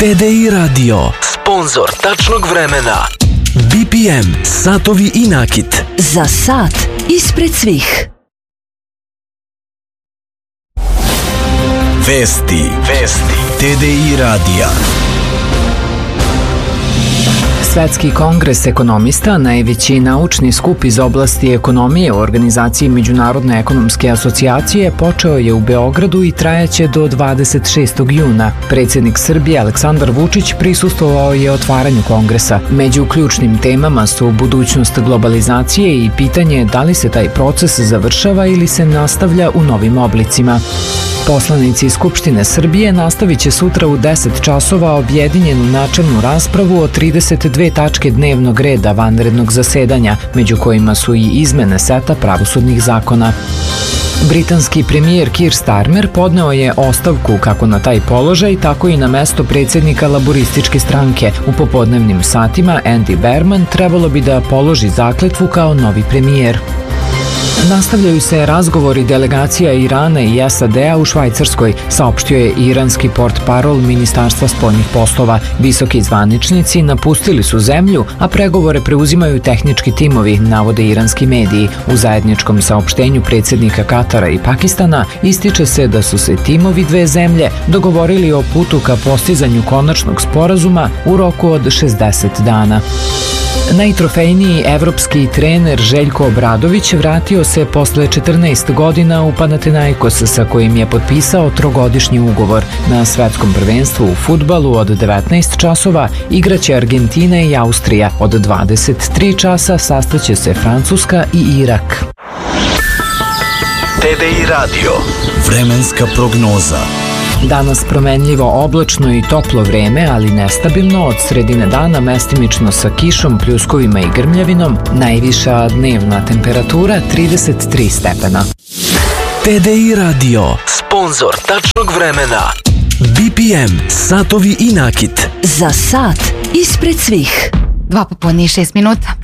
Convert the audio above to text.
TDI Radio, sponzor tačnog vremena. BPM, satovi i nakit. Za sat ispred svih. Vesti TDI Radija. Svetski kongres ekonomista, najveći naučni skup iz oblasti ekonomije u organizaciji Međunarodne ekonomske asocijacije, počeo je u Beogradu i trajaće do 26. juna. Predsjednik Srbije Aleksandar Vučić prisustvovao je otvaranju kongresa. Među ključnim temama su budućnost globalizacije i pitanje da li se taj proces završava ili se nastavlja u novim oblicima. Poslanici Skupštine Srbije nastavit će sutra u 10 časova objedinjenu načelnu raspravu o 32 tačke dnevnog reda vanrednog zasedanja, među kojima su i izmene seta pravosudnih zakona. Britanski premijer Keir Starmer podneo je ostavku kako na taj položaj, tako i na mesto predsjednika laborističke stranke. U popodnevnim satima Andy Berman trebalo bi da položi zakletvu kao novi premijer. Nastavljaju se razgovori delegacija Irana i SAD-a u Švajcarskoj, saopštio je iranski portparol Ministarstva spoljnih poslova. Visoki zvaničnici napustili su zemlju, a pregovore preuzimaju tehnički timovi, navode iranski mediji. U zajedničkom saopštenju predsjednika Katara i Pakistana ističe se da su se timovi dve zemlje dogovorili o putu ka postizanju konačnog sporazuma u roku od 60 dana. Najtrofejniji evropski trener Željko Obradović vratio se posle 14 godina u Panathinaikos, sa kojim je potpisao trogodišnji ugovor. Na svetskom prvenstvu u fudbalu od 19 časova igraće Argentina i Austrija. Od 23 časa sastaće se Francuska i Irak. TDI Radio, vremenska prognoza. Danas promenljivo oblačno i toplo vreme, ali nestabilno, od sredine dana mestimično sa kišom, pljuskovima i grmljavinom, najviša dnevna temperatura 33 stepena. TDI Radio, sponzor tačnog vremena. BPM, satovi i nakit. Za sat ispred svih. 2:06.